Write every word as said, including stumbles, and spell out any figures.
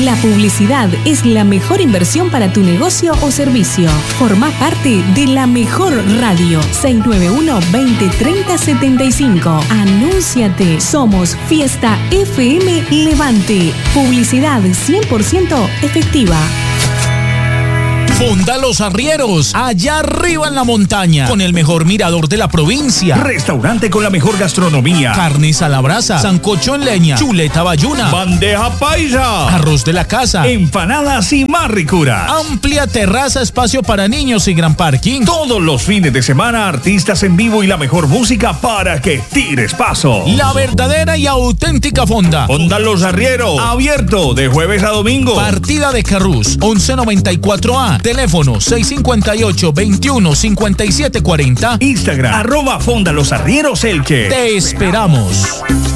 La publicidad es la mejor inversión para tu negocio o servicio. Forma parte de la mejor radio. seis nueve uno, veinte, treinta, setenta y cinco. Anúnciate. Somos Fiesta F M Levante. Publicidad cien por ciento efectiva. Fonda Los Arrieros, allá arriba en la montaña, con el mejor mirador de la provincia. Restaurante con la mejor gastronomía. Carnes a la brasa, sancocho en leña, chuleta bayuna, bandeja paisa, arroz de la casa, empanadas y más ricuras. Amplia terraza, espacio para niños y gran parking. Todos los fines de semana, artistas en vivo y la mejor música para que tires paso. La verdadera y auténtica fonda. Fonda Los Arrieros, abierto de jueves a domingo. Partida de Carrús, once noventa y cuatro A. Teléfono seis cinco ocho, veintiuno, cincuenta y siete cuarenta. Instagram, arroba Fonda Los Arrieros Elche. Te esperamos.